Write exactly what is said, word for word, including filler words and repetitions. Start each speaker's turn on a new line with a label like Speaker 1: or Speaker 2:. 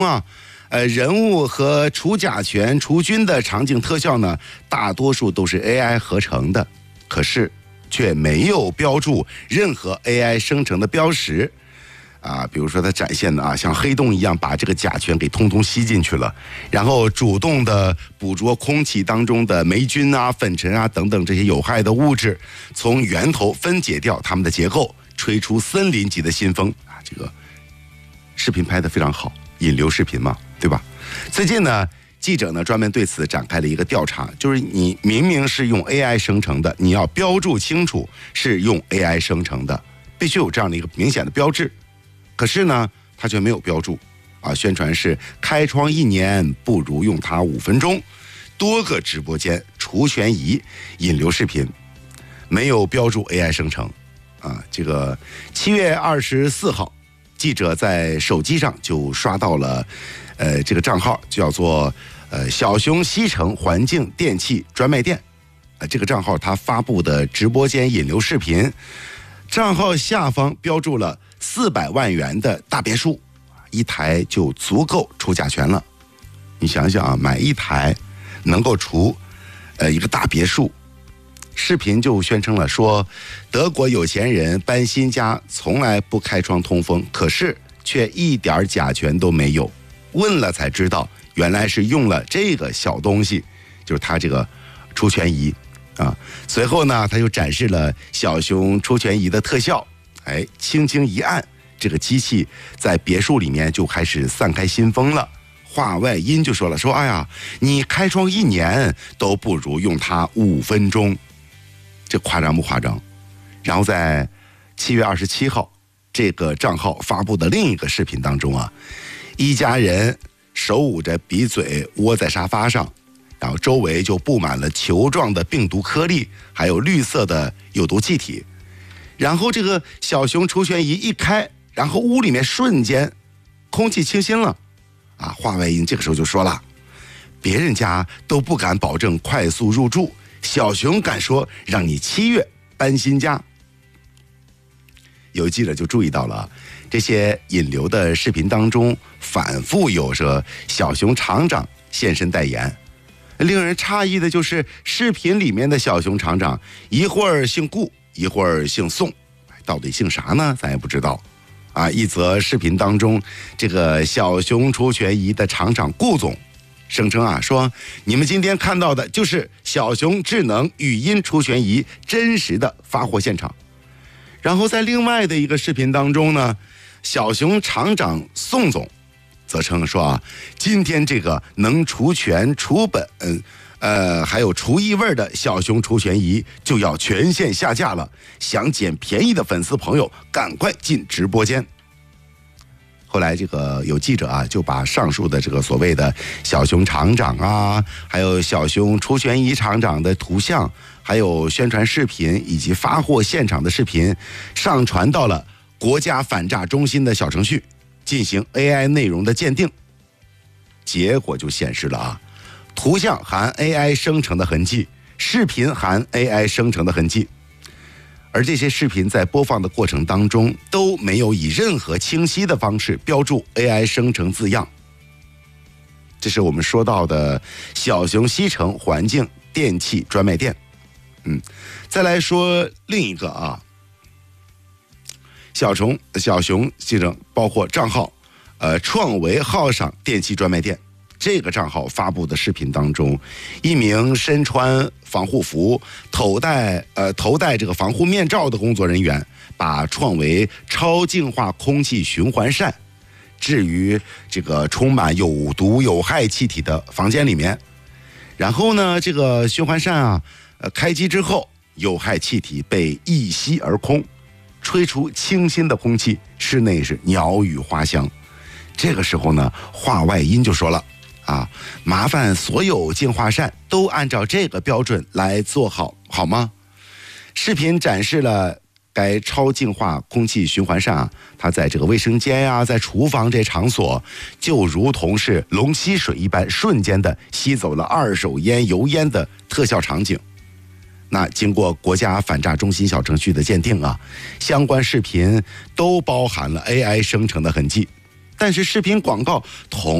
Speaker 1: 啊，呃，人物和除甲醛、除菌的场景特效呢，大多数都是 A I 合成的，可是却没有标注任何 A I 生成的标识。啊，比如说它展现的啊，像黑洞一样把这个甲醛给通通吸进去了，然后主动的捕捉空气当中的霉菌啊、粉尘啊等等这些有害的物质，从源头分解掉它们的结构，吹出森林级的新风啊！这个视频拍得非常好，引流视频嘛，对吧？最近呢，记者呢专门对此展开了一个调查，就是你明明是用 A I 生成的，你要标注清楚是用 A I 生成的，必须有这样的一个明显的标志。可是呢，他却没有标注，啊，宣传是开窗一年不如用它五分钟，多个直播间除醛仪引流视频，没有标注 A I 生成，啊，这个七月二十四号，记者在手机上就刷到了，呃，这个账号叫做呃小熊西城环境电器专卖店，呃，这个账号他发布的直播间引流视频，账号下方标注了四百万元的大别墅，一台就足够除甲醛了。你想想啊，买一台能够除呃一个大别墅。视频就宣称了说，德国有钱人搬新家从来不开窗通风，可是却一点甲醛都没有。问了才知道，原来是用了这个小东西，就是它这个除醛仪啊。随后呢，他就展示了小熊除醛仪的特效。哎，轻轻一按，这个机器在别墅里面就开始散开新风了。话外音就说了，说哎呀，你开窗一年都不如用它五分钟，这夸张不夸张？然后在七月二十七号，这个账号发布的另一个视频当中啊，一家人手捂着鼻嘴窝在沙发上，然后周围就布满了球状的病毒颗粒，还有绿色的有毒气体。然后这个小熊除醛仪一开，然后屋里面瞬间空气清新了，啊，话外音这个时候就说了，别人家都不敢保证快速入住，小熊敢说让你七月搬新家。有记者就注意到了，这些引流的视频当中反复有着小熊厂长现身代言。令人诧异的就是视频里面的小熊厂长一会儿姓顾，一会儿姓宋，到底姓啥呢？咱也不知道。啊，一则视频当中，这个小熊除醛仪的厂长顾总声称啊，说你们今天看到的就是小熊智能语音除醛仪真实的发货现场。然后在另外的一个视频当中呢，小熊厂长宋总则称说啊，今天这个能除醛除苯呃，还有除异味的小熊除醛仪就要全线下架了，想捡便宜的粉丝朋友赶快进直播间。后来这个有记者啊，就把上述的这个所谓的小熊厂长啊，还有小熊除醛仪厂长的图像，还有宣传视频以及发货现场的视频上传到了国家反诈中心的小程序进行 A I 内容的鉴定。结果就显示了啊，图像含 A I 生成的痕迹，视频含 A I 生成的痕迹，而这些视频在播放的过程当中都没有以任何清晰的方式标注 A I 生成字样。这是我们说到的小熊西城环境电器专卖店。嗯，再来说另一个啊，小熊小熊西城包括账号，呃，创维浩尚电器专卖店。这个账号发布的视频当中，一名身穿防护服、头戴呃头戴这个防护面罩的工作人员，把创维超净化空气循环扇置于这个充满有毒有害气体的房间里面。然后呢，这个循环扇啊，呃开机之后，有害气体被一吸而空，吹出清新的空气，室内是鸟语花香。这个时候呢，话外音就说了。啊，麻烦所有净化扇都按照这个标准来做好，好吗？视频展示了该超净化空气循环扇啊，它在这个卫生间呀、啊，在厨房这场所，就如同是龙吸水一般，瞬间的吸走了二手烟、油烟的特效场景。那经过国家反诈中心小程序的鉴定啊，相关视频都包含了 A I 生成的痕迹。 但是视频广告同